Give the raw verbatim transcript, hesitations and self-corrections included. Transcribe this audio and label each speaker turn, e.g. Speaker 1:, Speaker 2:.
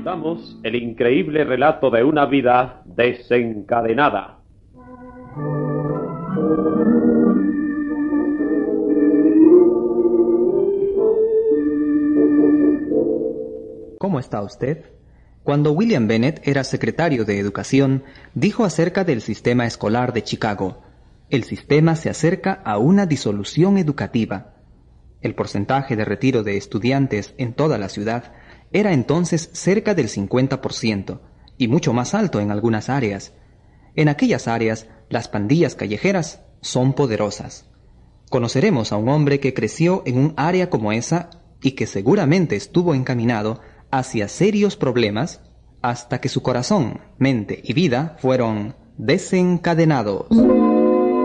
Speaker 1: presentamos el increíble relato de una vida desencadenada.
Speaker 2: ¿Cómo está usted? Cuando William Bennett era secretario de Educación, dijo acerca del sistema escolar de Chicago: el sistema se acerca a una disolución educativa. El porcentaje de retiro de estudiantes en toda la ciudad era entonces cerca del cincuenta por ciento, y mucho más alto en algunas áreas. En aquellas áreas, las pandillas callejeras son poderosas. Conoceremos a un hombre que creció en un área como esa y que seguramente estuvo encaminado hacia serios problemas hasta que su corazón, mente y vida fueron desencadenados.